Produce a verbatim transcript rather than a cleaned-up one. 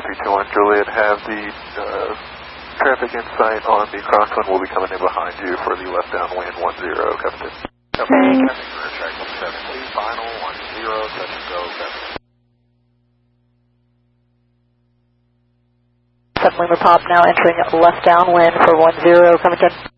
three two one Juliet, have the uh, traffic insight on the crosswind will be coming in behind you for the left downwind one zero, Captain. Okay, Captain, for track one seven, please, final one zero, touch and go, Captain. seven Lima Pop now entering left downwind for one zero, coming in.